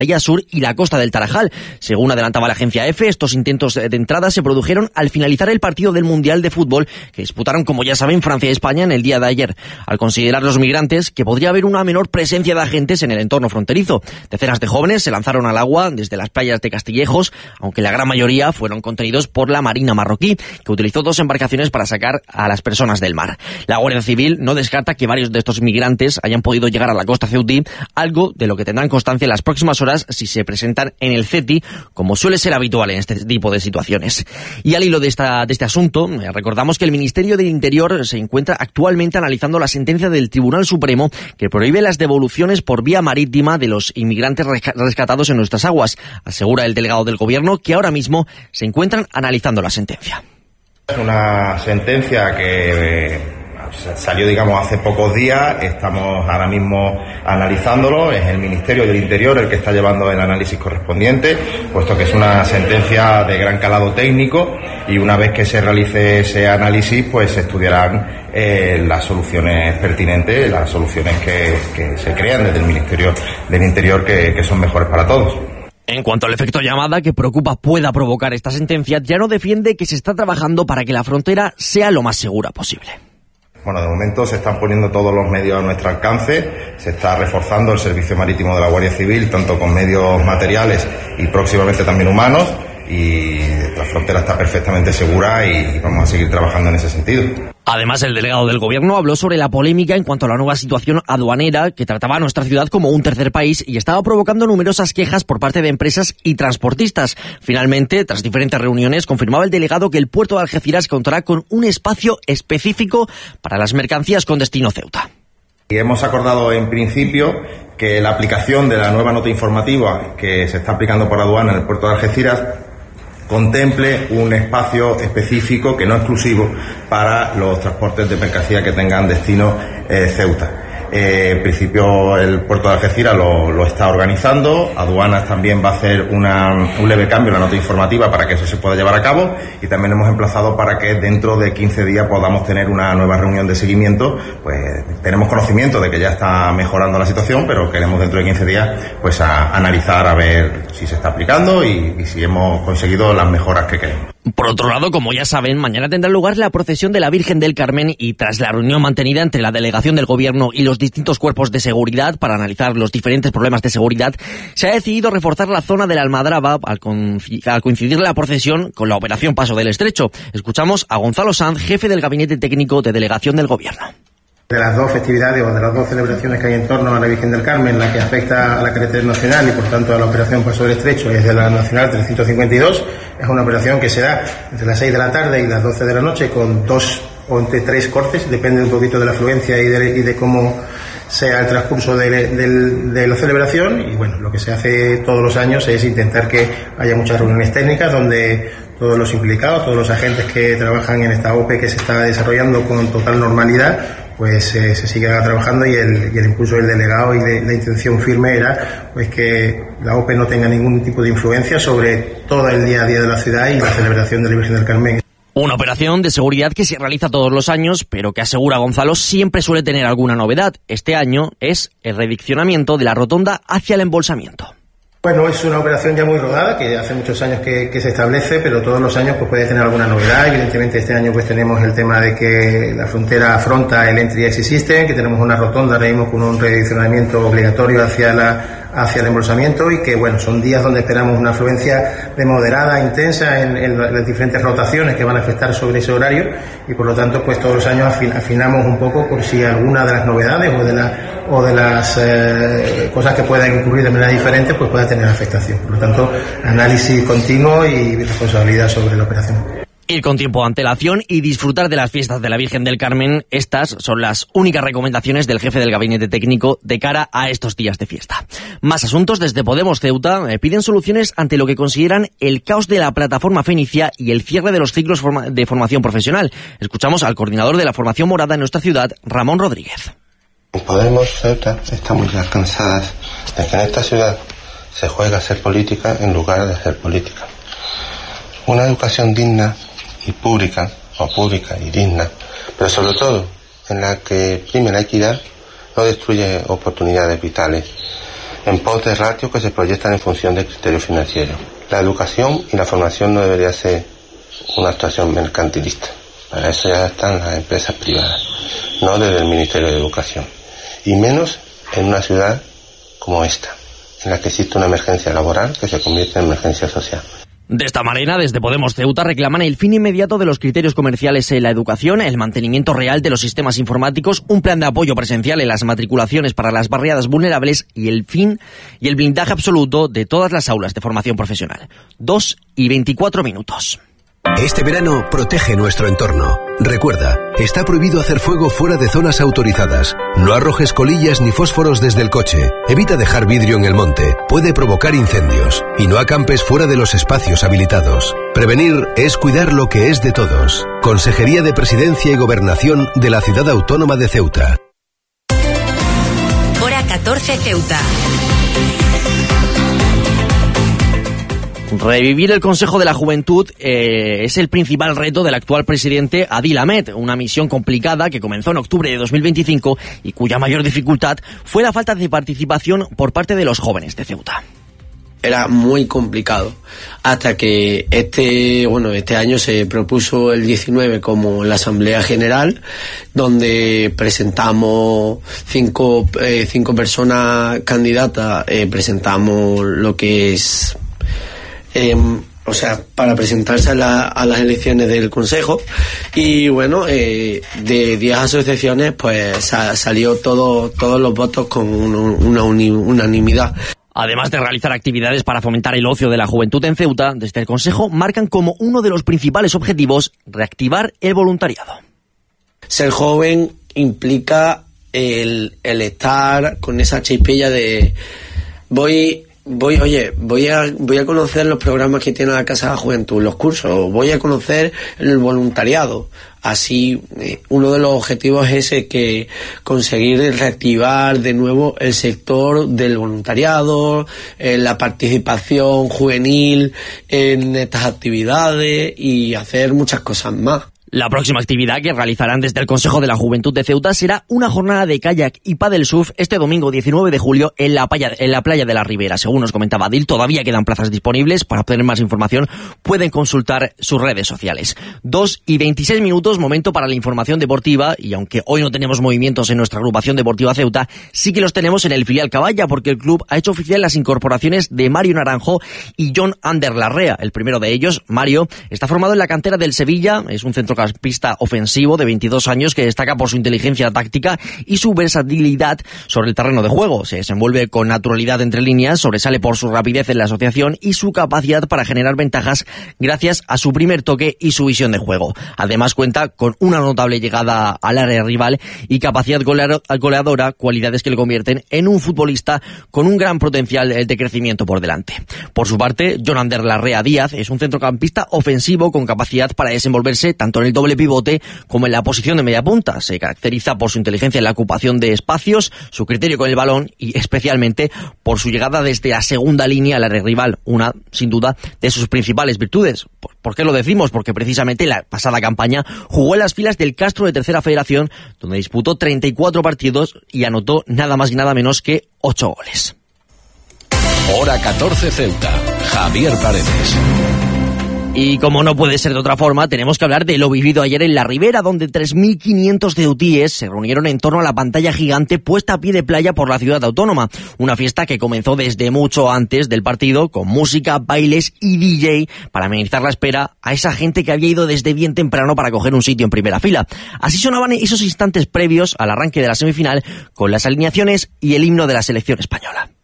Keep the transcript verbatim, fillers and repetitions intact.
Sur y la costa del Tarajal. Según adelantaba la agencia EFE, estos intentos de entrada se produjeron al finalizar el partido del Mundial de Fútbol que disputaron, como ya saben, Francia y España en el día de ayer. Al considerar los migrantes que podría haber una menor presencia de agentes en el entorno fronterizo, decenas de jóvenes se lanzaron al agua desde las playas de Castillejos, aunque la gran mayoría fueron contenidos por la Marina marroquí, que utilizó dos embarcaciones para sacar a las personas del mar. La Guardia Civil no descarta que varios de estos migrantes hayan podido llegar a la costa ceutí, algo de lo que tendrán constancia en las próximas horas si se presentan en el CETI, como suele ser habitual en este tipo de situaciones. Y al hilo de, esta, de este asunto, recordamos que el Ministerio del Interior se encuentra actualmente analizando la sentencia del Tribunal Supremo que prohíbe las devoluciones por vía marítima de los inmigrantes rescatados en nuestras aguas. Asegura el delegado del Gobierno que ahora mismo se encuentran analizando la sentencia. Es una sentencia que eh, salió, digamos, hace pocos días. Estamos ahora mismo analizándolo. Es el Ministerio del Interior el que está llevando el análisis correspondiente, puesto que es una sentencia de gran calado técnico, y una vez que se realice ese análisis, pues se estudiarán eh, las soluciones pertinentes, las soluciones que, que se crean desde el Ministerio del Interior, que, que son mejores para todos. En cuanto al efecto llamada que preocupa pueda provocar esta sentencia, Llano defiende que se está trabajando para que la frontera sea lo más segura posible. Bueno, de momento se están poniendo todos los medios a nuestro alcance, se está reforzando el servicio marítimo de la Guardia Civil, tanto con medios materiales y próximamente también humanos, y la frontera está perfectamente segura y vamos a seguir trabajando en ese sentido. Además, el delegado del Gobierno habló sobre la polémica en cuanto a la nueva situación aduanera que trataba a nuestra ciudad como un tercer país y estaba provocando numerosas quejas por parte de empresas y transportistas. Finalmente, tras diferentes reuniones, confirmaba el delegado que el puerto de Algeciras contará con un espacio específico para las mercancías con destino Ceuta. Y hemos acordado en principio que la aplicación de la nueva nota informativa que se está aplicando por aduana en el puerto de Algeciras contemple un espacio específico, que no exclusivo, para los transportes de mercancía que tengan destino eh, Ceuta. Eh, en principio el puerto de Algeciras lo, lo está organizando. Aduanas también va a hacer una, un leve cambio en la nota informativa para que eso se pueda llevar a cabo, y también hemos emplazado para que dentro de quince días podamos tener una nueva reunión de seguimiento. Pues tenemos conocimiento de que ya está mejorando la situación, pero queremos dentro de quince días pues a, a analizar a ver si se está aplicando y, y si hemos conseguido las mejoras que queremos. Por otro lado, como ya saben, mañana tendrá lugar la procesión de la Virgen del Carmen, y tras la reunión mantenida entre la delegación del Gobierno y los distintos cuerpos de seguridad para analizar los diferentes problemas de seguridad, se ha decidido reforzar la zona de la Almadraba al, al coincidir la procesión con la operación Paso del Estrecho. Escuchamos a Gonzalo Sanz, jefe del Gabinete Técnico de Delegación del Gobierno. De las dos festividades o de las dos celebraciones que hay en torno a la Virgen del Carmen, la que afecta a la carretera nacional y por tanto a la operación Paso del Estrecho es de la nacional trescientos cincuenta y dos, es una operación que se da entre las seis de la tarde y las doce de la noche con dos o entre tres cortes, depende un poquito de la afluencia y de, y de cómo sea el transcurso de, de, de la celebración. Y bueno, lo que se hace todos los años es intentar que haya muchas reuniones técnicas donde todos los implicados, todos los agentes que trabajan en esta O P E que se está desarrollando con total normalidad, pues eh, se siga trabajando, y el, y el impulso del delegado y de, la intención firme era pues que la O P E no tenga ningún tipo de influencia sobre todo el día a día de la ciudad y la celebración de la Virgen del Carmen. Una operación de seguridad que se realiza todos los años, pero que, asegura Gonzalo, siempre suele tener alguna novedad. Este año es el redireccionamiento de la rotonda hacia el embolsamiento. Bueno, es una operación ya muy rodada, que hace muchos años que, que se establece, pero todos los años pues puede tener alguna novedad. Evidentemente este año pues tenemos el tema de que la frontera afronta el Entry Exit System, que tenemos una rotonda ahora mismo con un redireccionamiento obligatorio hacia la hacia el embolsamiento, y que bueno, son días donde esperamos una afluencia de moderada, intensa en, en las diferentes rotaciones que van a afectar sobre ese horario, y por lo tanto pues todos los años afin, afinamos un poco por si alguna de las novedades o de, la, o de las eh, cosas que puedan incurrir de manera diferente pues pueda tener afectación. Por lo tanto, análisis continuo y responsabilidad sobre la operación. Ir con tiempo de antelación y disfrutar de las fiestas de la Virgen del Carmen. Estas son las únicas recomendaciones del jefe del Gabinete Técnico de cara a estos días de fiesta. Más asuntos. Desde Podemos Ceuta eh, piden soluciones ante lo que consideran el caos de la plataforma Fenicia y el cierre de los ciclos forma- de formación profesional. Escuchamos al coordinador de la formación morada en nuestra ciudad, Ramón Rodríguez. Podemos Ceuta estamos ya cansadas de que en esta ciudad se juega a hacer política en lugar de hacer política. Una educación digna y pública, o pública y digna, pero sobre todo en la que prime la equidad, no destruye oportunidades vitales. en pos de ratios que se proyectan en función de criterios financieros. La educación y la formación no debería ser una actuación mercantilista. Para eso ya están las empresas privadas, no desde el Ministerio de Educación. Y menos en una ciudad como esta, en la que existe una emergencia laboral que se convierte en emergencia social. De esta manera, desde Podemos Ceuta reclaman el fin inmediato de los criterios comerciales en la educación, el mantenimiento real de los sistemas informáticos, un plan de apoyo presencial en las matriculaciones para las barriadas vulnerables y el fin y el blindaje absoluto de todas las aulas de formación profesional. Dos y veinticuatro minutos. Este verano protege nuestro entorno. Recuerda, está prohibido hacer fuego fuera de zonas autorizadas. No arrojes colillas ni fósforos desde el coche. Evita dejar vidrio en el monte. Puede provocar incendios. Y no acampes fuera de los espacios habilitados. Prevenir es cuidar lo que es de todos. Consejería de Presidencia y Gobernación de la Ciudad Autónoma de Ceuta. Hora catorce Ceuta. Revivir el Consejo de la Juventud eh, es el principal reto del actual presidente Adil Ahmed, una misión complicada que comenzó en octubre de dos mil veinticinco y cuya mayor dificultad fue la falta de participación por parte de los jóvenes de Ceuta. Era muy complicado hasta que este bueno este año se propuso el diecinueve como la Asamblea General, donde presentamos cinco eh, cinco personas candidatas, eh, presentamos lo que es Eh, o sea, para presentarse a, la, a las elecciones del Consejo, y bueno, eh, de diez asociaciones pues sa, salió todo, todos los votos con un, una uni, unanimidad. Además de realizar actividades para fomentar el ocio de la juventud en Ceuta, desde el Consejo marcan como uno de los principales objetivos reactivar el voluntariado. Ser joven implica el, el estar con esa chispilla de voy... Voy, oye, voy a voy a conocer los programas que tiene la Casa de la Juventud, los cursos, voy a conocer el voluntariado. Así, eh, uno de los objetivos es ese, que conseguir reactivar de nuevo el sector del voluntariado, eh, la participación juvenil en estas actividades y hacer muchas cosas más. La próxima actividad que realizarán desde el Consejo de la Juventud de Ceuta será una jornada de kayak y paddle surf este domingo diecinueve de julio en la playa, en la playa de la Ribera. Según nos comentaba Adil, todavía quedan plazas disponibles. Para obtener más información pueden consultar sus redes sociales. Dos y veintiséis minutos, momento para la información deportiva, y aunque hoy no tenemos movimientos en nuestra agrupación deportiva Ceuta, sí que los tenemos en el filial Caballa, porque el club ha hecho oficial las incorporaciones de Mario Naranjo y John Ander Larrea. El primero de ellos, Mario, está formado en la cantera del Sevilla, es un centrocampista pista ofensivo de veintidós años que destaca por su inteligencia táctica y su versatilidad sobre el terreno de juego. Se desenvuelve con naturalidad entre líneas, sobresale por su rapidez en la asociación y su capacidad para generar ventajas gracias a su primer toque y su visión de juego. Además cuenta con una notable llegada al área rival y capacidad goleadora, cualidades que le convierten en un futbolista con un gran potencial de crecimiento por delante. Por su parte, John Ander Larrea Díaz es un centrocampista ofensivo con capacidad para desenvolverse tanto en el doble pivote como en la posición de media punta. Se caracteriza por su inteligencia en la ocupación de espacios, su criterio con el balón y especialmente por su llegada desde la segunda línea al área rival, una, sin duda, de sus principales virtudes. ¿Por qué lo decimos? Porque precisamente la pasada campaña jugó en las filas del Castro de Tercera Federación, donde disputó treinta y cuatro partidos y anotó nada más y nada menos que ocho goles. Hora catorce Ceuta. Javier Paredes. Y como no puede ser de otra forma, tenemos que hablar de lo vivido ayer en la Ribera, donde tres mil quinientos ceutíes se reunieron en torno a la pantalla gigante puesta a pie de playa por la ciudad autónoma. Una fiesta que comenzó desde mucho antes del partido, con música, bailes y D J, para amenizar la espera a esa gente que había ido desde bien temprano para coger un sitio en primera fila. Así sonaban esos instantes previos al arranque de la semifinal, con las alineaciones y el himno de la selección española.